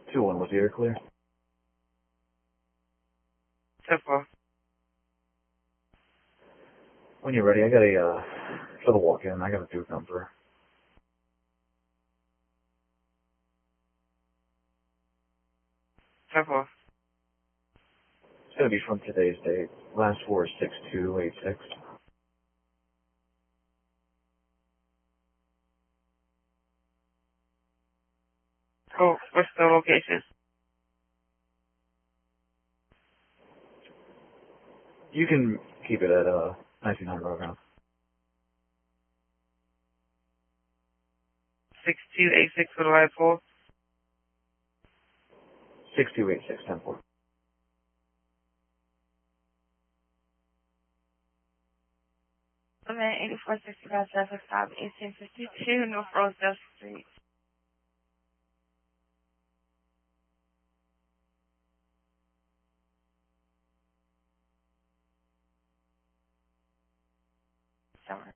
2-1 with the air clear. 10-4. When you're ready, I got for the walk-in, I got a Duke number. It's going to be from today's date. Last four is 6286. Cool. What's the location? You can keep it at 1900 around. 6286 for the last four. 6286, 10-4. I'm at 8465 Southwest 1852 North Rosedale Street. Summer.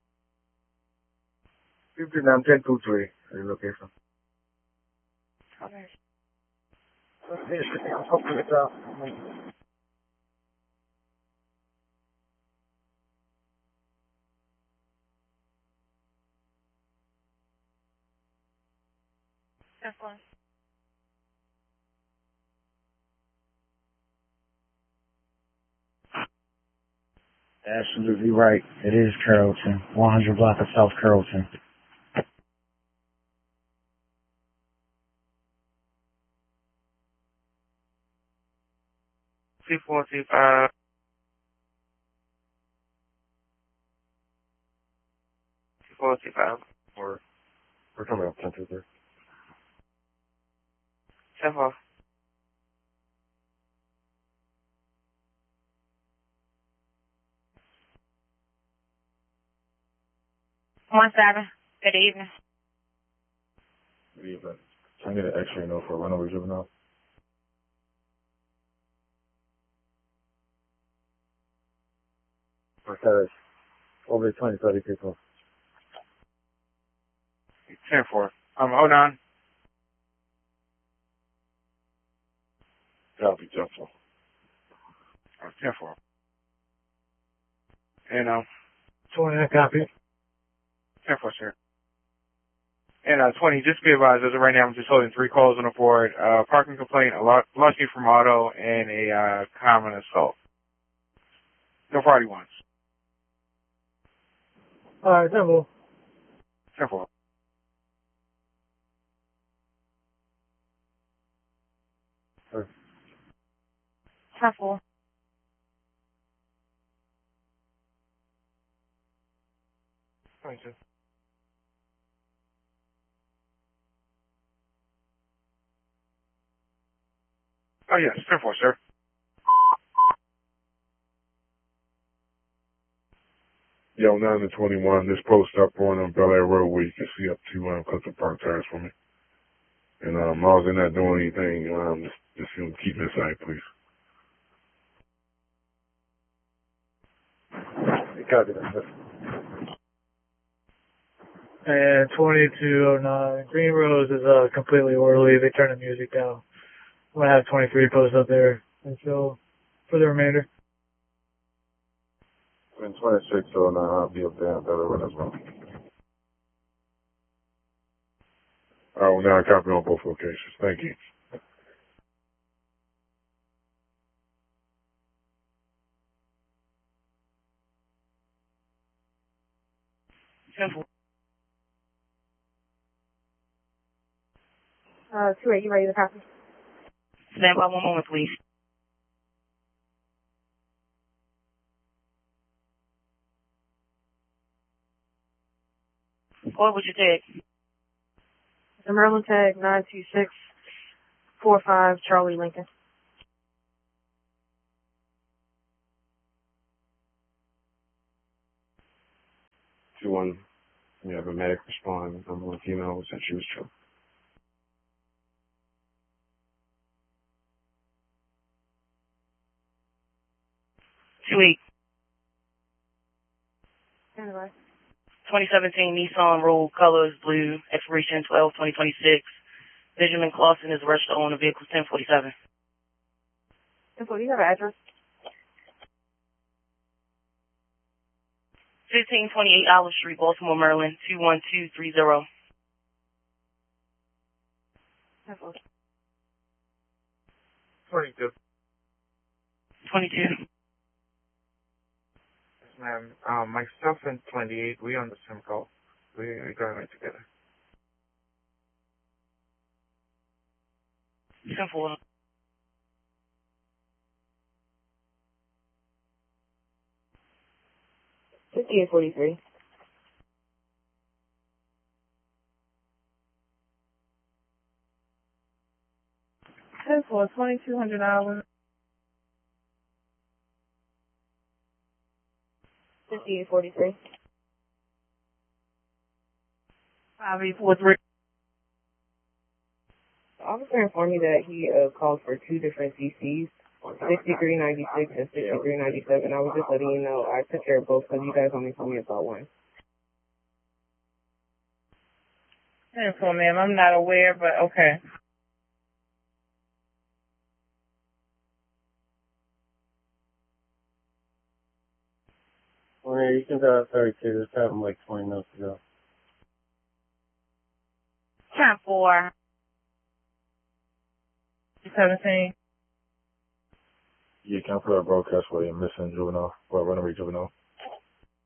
591023. Your location. Okay. Hopefully it's out. That's fine. Absolutely right. It is Carrollton. 100 block of South Carrollton. 2425. 2425. We're coming up 10-3. 10-4. One seven. Good evening. Good evening. Can I get an X-ray note for runaway juvenile? Okay. Over 20, 30 people. 10-4. Hold on. Copy, Jeffel. 10-4. And 20, copy. 10-4, sir. And 20, just be advised, as of right now, I'm just holding 3 calls on the board. Parking complaint, a larceny from auto, and a common assault. No party ones. Alright, 10-4. 10-4. Sure. 10-4. Thank you. Oh, yes, 10-4, sir. Yo, 9-21, this post up on Bel Air Road where you can see up to custom park tires for me. And I was in not doing anything, just keep me aside, please. Copy that. And 2209. Green Rose is completely orderly. They turn the music down. I'm going to have 23 posts up there. And so, for the remainder. And 2609, I'll be up there in Bel Air as well. Alright, well now I copy on both locations. Thank you. Simple. 2-8, you ready to copy? Stand by one moment, please. What would you take? The Maryland tag 92645 Charlie Lincoln. 2-1. We have a medic respond. I'm one female said she was choked. 2-8. Anyway. 2017 Nissan Rogue, colors blue, expiration 12/2026. Benjamin Clausen is registered on the vehicle 1047. 1040, you have an address? 1528 Olive Street, Baltimore, Maryland, 21230. 1040. 22. 22. Yes, ma'am. Myself and 28, we on the same call. We going right together. 1040. $58.43. For $2,200. $58.43. 5843. The officer informed me that he called for two different CCs, 6396 and 6397. I was just letting you know I took care of both because you guys only told me about one. For ma'am, I'm not aware, but okay. Well, yeah, you can dial 32. This happened like 20 minutes ago. 10-4. 17. Yeah, can I put a broadcast for a missing juvenile or runaway juvenile?